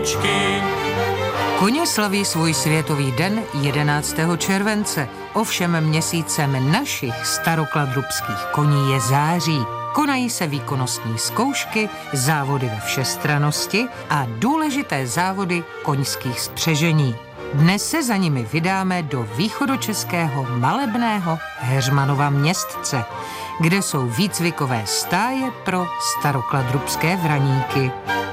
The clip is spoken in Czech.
kočičky. Koně slaví svůj světový den 11. července. Ovšem měsícem našich starokladrubských koní je září. Konají se výkonnostní zkoušky, závody ve všestrannosti a důležité závody koňských spřežení. Dnes se za nimi vydáme do východočeského malebného Heřmanova Městce, kde jsou výcvikové stáje pro starokladrubské vraníky.